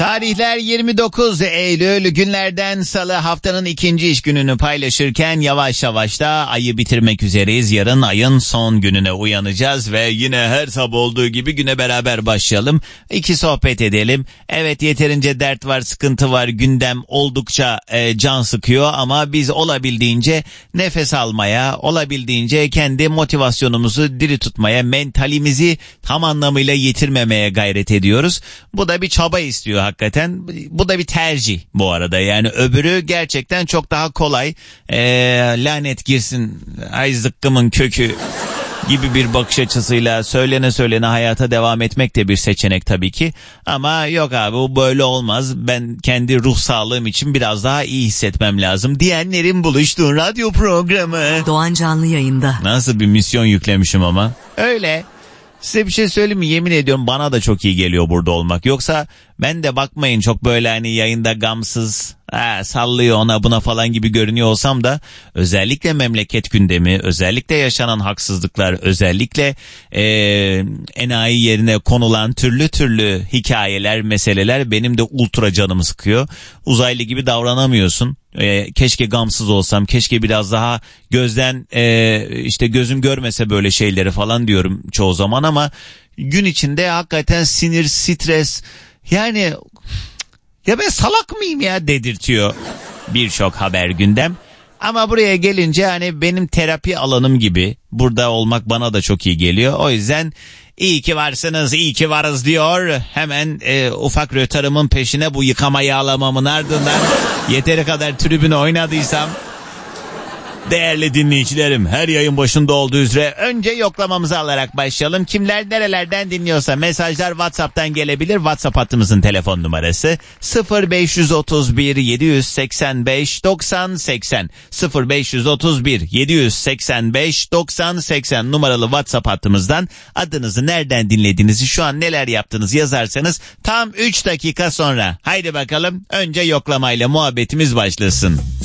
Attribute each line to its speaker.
Speaker 1: Tarihler 29 Eylül, günlerden salı, haftanın ikinci iş gününü paylaşırken yavaş yavaş da ayı bitirmek üzereyiz. Yarın ayın son gününe uyanacağız ve yine her sabah olduğu gibi güne beraber başlayalım. İki sohbet edelim. Evet, yeterince dert var, sıkıntı var, gündem oldukça can sıkıyor ama biz olabildiğince nefes almaya, olabildiğince kendi motivasyonumuzu diri tutmaya, mentalimizi tam anlamıyla yitirmemeye gayret ediyoruz. Bu da bir çaba istiyor hakikaten. Bu da bir tercih bu arada. Yani öbürü gerçekten çok daha kolay. Lanet girsin ay zıkkımın kökü gibi bir bakış açısıyla söylene hayata devam etmek de bir seçenek tabii ki. Ama yok abi, bu böyle olmaz. Ben kendi ruh sağlığım için biraz daha iyi hissetmem lazım diyenlerin buluştuğu radyo programı.
Speaker 2: Doğan Canlı yayında.
Speaker 1: Nasıl bir misyon yüklemişim ama. Öyle. Size bir şey söyleyeyim mi? Yemin ediyorum bana da çok iyi geliyor burada olmak. Yoksa ben de bakmayın çok böyle hani yayında gamsız, sallıyor ona buna falan gibi görünüyor olsam da özellikle memleket gündemi, özellikle yaşanan haksızlıklar, özellikle enayi yerine konulan türlü hikayeler, meseleler benim de ultra canımı sıkıyor. Uzaylı gibi davranamıyorsun. Keşke gamsız olsam, keşke biraz daha gözden işte gözüm görmese böyle şeyleri falan diyorum çoğu zaman ama gün içinde hakikaten sinir, stres, yani ya ben salak mıyım ya dedirtiyor birçok haber, gündem. Ama buraya gelince hani benim terapi alanım gibi, burada olmak bana da çok iyi geliyor. O yüzden iyi ki varsınız, iyi ki varız diyor. Hemen ufak rötarımın peşine bu yıkama yağlamamın ardından yeteri kadar tribüne oynadıysam, değerli dinleyicilerim, her yayın başında olduğu üzere önce yoklamamızı alarak başlayalım. Kimler nerelerden dinliyorsa mesajlar WhatsApp'tan gelebilir. WhatsApp hattımızın telefon numarası 0531 785 90 80 0531 785 90 80 numaralı WhatsApp hattımızdan adınızı, nereden dinlediğinizi, şu an neler yaptığınızı yazarsanız tam 3 dakika sonra haydi bakalım önce yoklamayla muhabbetimiz başlasın.